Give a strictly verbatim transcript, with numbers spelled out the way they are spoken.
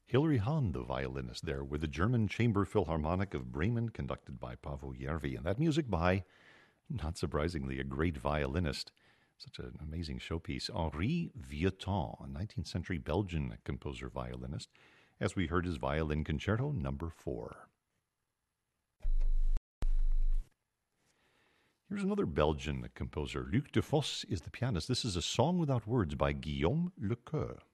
Hilary Hahn, the violinist there, with the German Chamber Philharmonic of Bremen, conducted by Paavo Järvi. And that music by, not surprisingly, a great violinist. Such an amazing showpiece. Henri Vieuxtemps, a nineteenth century Belgian composer-violinist, as we heard his Violin Concerto number four. Here's another Belgian composer. Luc de Vos is the pianist. This is A Song Without Words by Guillaume Lecoeur.